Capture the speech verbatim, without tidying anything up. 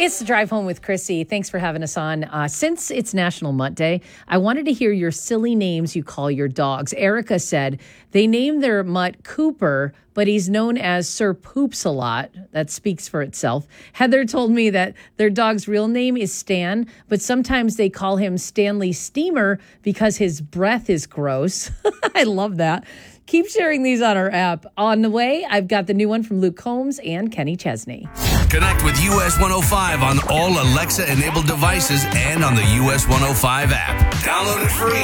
It's the Drive Home with Chrissy. Thanks for having us on. Uh, since it's National Mutt Day, I wanted to hear your silly names you call your dogs. Erica said they named their mutt Cooper, but he's known as Sir Poops a lot. That speaks for itself. Heather told me that their dog's real name is Stan, but sometimes they call him Stanley Steamer because his breath is gross. I love that. Keep sharing these on our app. On the way, I've got the new one from Luke Combs and Kenny Chesney. Connect with U S one oh five on all Alexa-enabled devices and on the U S one oh five app. Download it free.